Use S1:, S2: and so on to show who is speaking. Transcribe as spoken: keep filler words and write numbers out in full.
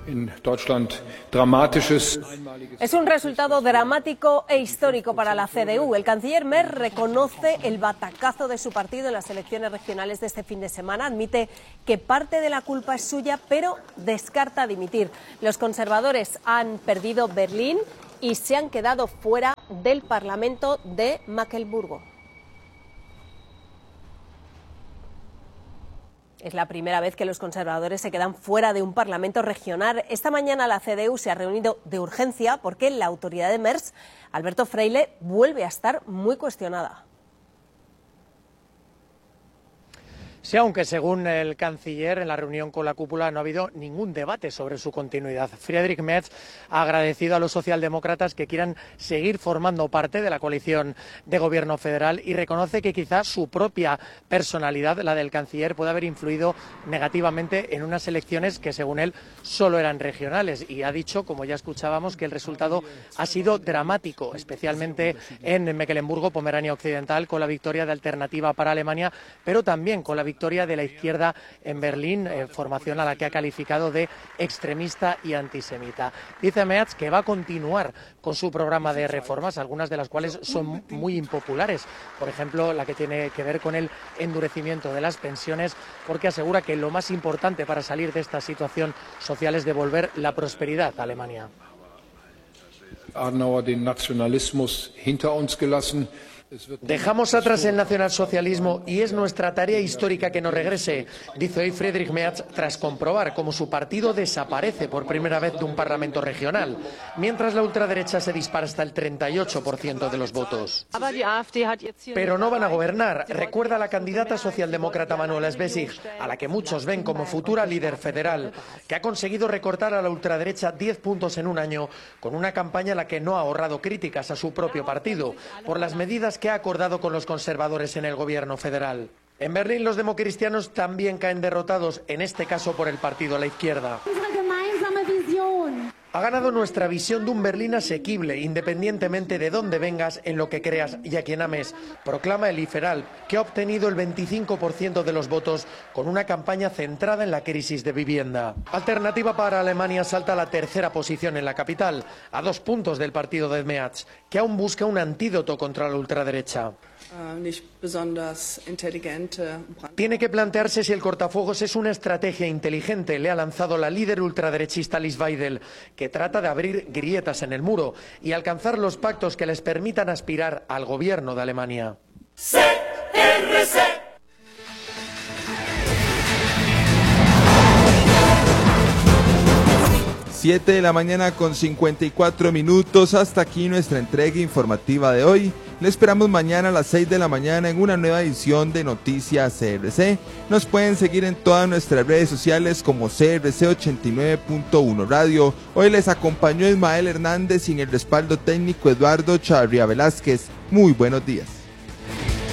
S1: in Deutschland dramatisches.
S2: Es un resultado dramático e histórico para la C D U. El canciller Merz reconoce el batacazo de su partido en las elecciones regionales de este fin de semana. Admite que parte de la culpa es suya, pero descarta dimitir. Los conservadores han perdido Berlín y se han quedado fuera del Parlamento de Mecklemburgo. Es la primera vez que los conservadores se quedan fuera de un parlamento regional. Esta mañana la C D U se ha reunido de urgencia porque la autoridad de Merz, Alberto Freile, vuelve a estar muy cuestionada.
S3: Sí, aunque según el canciller, en la reunión con la cúpula no ha habido ningún debate sobre su continuidad. Friedrich Merz ha agradecido a los socialdemócratas que quieran seguir formando parte de la coalición de gobierno federal y reconoce que quizás su propia personalidad, la del canciller, puede haber influido negativamente en unas elecciones que, según él, solo eran regionales. Y ha dicho, como ya escuchábamos, que el resultado ha sido dramático, especialmente en Mecklemburgo, Pomerania Occidental, con la victoria de Alternativa para Alemania, pero también con la victoria victoria de la izquierda en Berlín, eh, formación a la que ha calificado de extremista y antisemita. Dice Merz que va a continuar con su programa de reformas, algunas de las cuales son muy impopulares. Por ejemplo, la que tiene que ver con el endurecimiento de las pensiones, porque asegura que lo más importante para salir de esta situación social es devolver la prosperidad a Alemania.
S1: Adenauer den Nationalismus hinter uns gelassen.
S3: Dejamos atrás el nacionalsocialismo y es nuestra tarea histórica que nos regrese, dice hoy Friedrich Merz tras comprobar cómo su partido desaparece por primera vez de un parlamento regional, mientras la ultraderecha se dispara hasta el treinta y ocho por ciento de los votos. Pero no van a gobernar, recuerda la candidata socialdemócrata Manuela Schwesig, a la que muchos ven como futura líder federal, que ha conseguido recortar a la ultraderecha diez puntos en un año con una campaña en la que no ha ahorrado críticas a su propio partido por las medidas que ha acordado con los conservadores en el gobierno federal. En Berlín los democristianos también caen derrotados, en este caso por el partido a la izquierda. Ha ganado nuestra visión de un Berlín asequible, independientemente de dónde vengas, en lo que creas y a quien ames, proclama el Liberal, que ha obtenido el veinticinco por ciento de los votos con una campaña centrada en la crisis de vivienda. Alternativa para Alemania salta a la tercera posición en la capital, a dos puntos del partido de Merz, que aún busca un antídoto contra la ultraderecha. Tiene que plantearse si el cortafuegos es una estrategia inteligente, le ha lanzado la líder ultraderechista Alice Weidel, que trata de abrir grietas en el muro y alcanzar los pactos que les permitan aspirar al gobierno de Alemania. C R C.
S4: siete de la mañana con cincuenta y cuatro minutos, hasta aquí nuestra entrega informativa de hoy. Le esperamos mañana a las seis de la mañana en una nueva edición de Noticias C R C. Nos pueden seguir en todas nuestras redes sociales como C R C ochenta y nueve punto uno Radio. Hoy les acompañó Ismael Hernández y en el respaldo técnico Eduardo Charria Velázquez. Muy buenos días.